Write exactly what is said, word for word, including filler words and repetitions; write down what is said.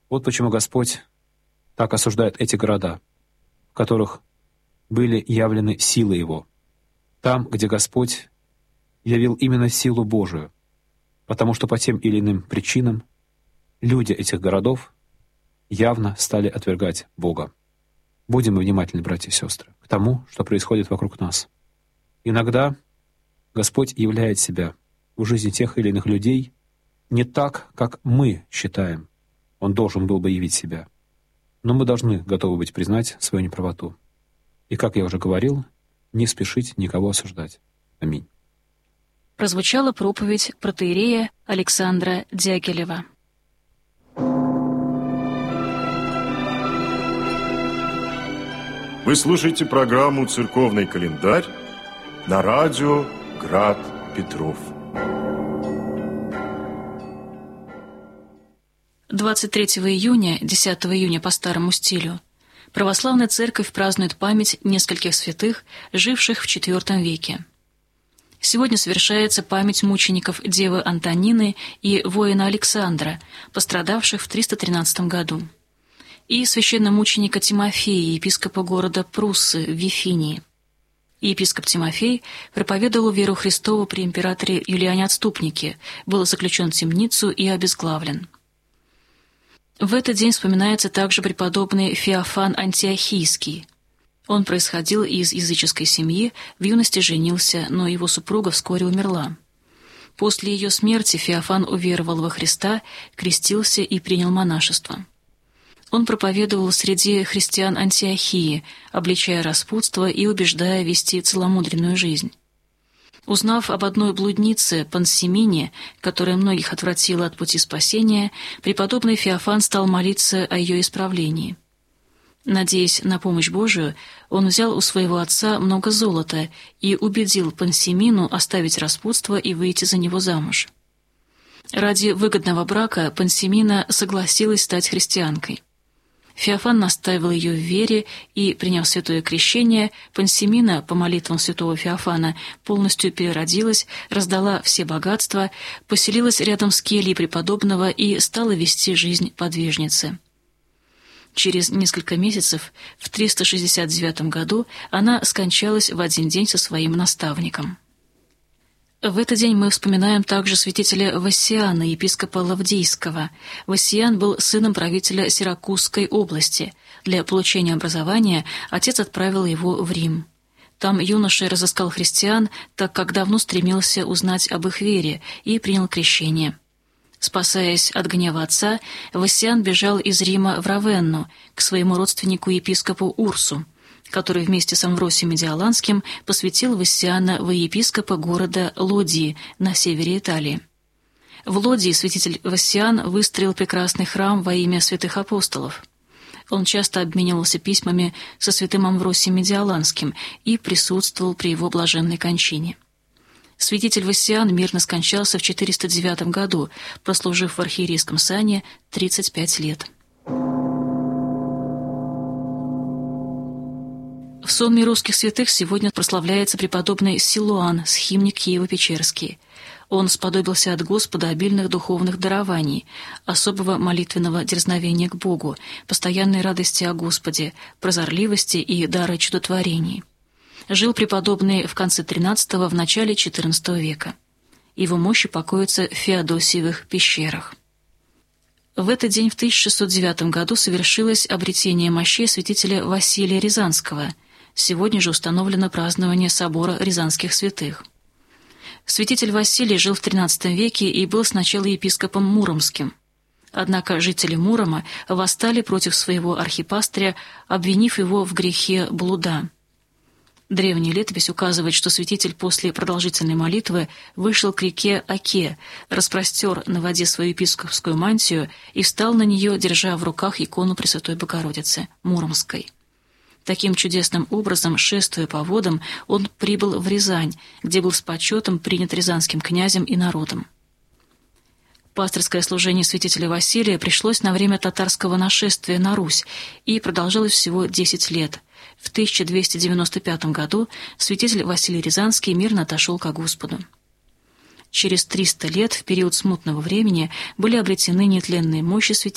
Вот почему Господь так осуждает эти города, в которых были явлены силы Его. Там, где Господь явил именно силу Божию, потому что по тем или иным причинам люди этих городов явно стали отвергать Бога. Будем мы внимательны, братья и сестры, к тому, что происходит вокруг нас. Иногда Господь являет себя в жизни тех или иных людей не так, как мы считаем, Он должен был бы явить себя. Но мы должны готовы быть признать свою неправоту. И, как я уже говорил, не спешить никого осуждать. Аминь. Прозвучала проповедь протоиерея Александра Дягилева. Вы слушаете программу «Церковный календарь» на радио «Град Петров». двадцать третьего июня, десятого июня по старому стилю, православная церковь празднует память нескольких святых, живших в четвёртом веке. Сегодня совершается память мучеников Девы Антонины и воина Александра, пострадавших в триста тринадцатом году, и священномученика Тимофея, епископа города Пруссы в Вифинии. Епископ Тимофей проповедовал веру Христову при императоре Юлиане Отступнике, был заключен в темницу и обезглавлен. В этот день вспоминается также преподобный Феофан Антиохийский. Он происходил из языческой семьи, в юности женился, но его супруга вскоре умерла. После ее смерти Феофан уверовал во Христа, крестился и принял монашество. Он проповедовал среди христиан Антиохии, обличая распутство и убеждая вести целомудренную жизнь. Узнав об одной блуднице, Пансимине, которая многих отвратила от пути спасения, преподобный Феофан стал молиться о ее исправлении. Надеясь на помощь Божию, он взял у своего отца много золота и убедил Пансимину оставить распутство и выйти за него замуж. Ради выгодного брака Пансимина согласилась стать христианкой. Феофан наставил ее в вере, и, приняв святое крещение, Пансимина, по молитвам святого Феофана, полностью переродилась, раздала все богатства, поселилась рядом с кельей преподобного и стала вести жизнь подвижницы. Через несколько месяцев, в триста шестьдесят девятом году, она скончалась в один день со своим наставником. В этот день мы вспоминаем также святителя Вассиана, епископа Лавдийского. Вассиан был сыном правителя Сиракузской области. Для получения образования отец отправил его в Рим. Там юноша разыскал христиан, так как давно стремился узнать об их вере, и принял крещение. Спасаясь от гнева отца, Вассиан бежал из Рима в Равенну, к своему родственнику епископу Урсу, который вместе с Амвросием Медиаланским посвятил Вассиана во епископа города Лодии на севере Италии. В Лодии святитель Вассиан выстроил прекрасный храм во имя святых апостолов. Он часто обменивался письмами со святым Амвросием Медиаланским и присутствовал при его блаженной кончине. Святитель Вассиан мирно скончался в четыреста девятом году, прослужив в архиерейском сане тридцать пять лет. В сонме русских святых сегодня прославляется преподобный Силуан, схимник Киево-Печерский. Он сподобился от Господа обильных духовных дарований, особого молитвенного дерзновения к Богу, постоянной радости о Господе, прозорливости и дара чудотворений. Жил преподобный в конце тринадцатого – в начале четырнадцатого века. Его мощи покоятся в Феодосиевых пещерах. В этот день в тысяча шестьсот девятом году совершилось обретение мощей святителя Василия Рязанского. Сегодня же установлено празднование собора Рязанских святых. Святитель Василий жил в тринадцатом веке и был сначала епископом Муромским. Однако жители Мурома восстали против своего архипастыря, обвинив его в грехе блуда. Древняя летопись указывает, что святитель после продолжительной молитвы вышел к реке Оке, распростер на воде свою епископскую мантию и встал на нее, держа в руках икону Пресвятой Богородицы Муромской. Таким чудесным образом, шествуя по водам, он прибыл в Рязань, где был с почетом принят рязанским князем и народом. Пасторское служение святителя Василия пришлось на время татарского нашествия на Русь и продолжалось всего десять лет. В тысяча двести девяносто пятом году святитель Василий Рязанский мирно отошел ко Господу. Через триста лет, в период смутного времени, были обретены нетленные мощи святителя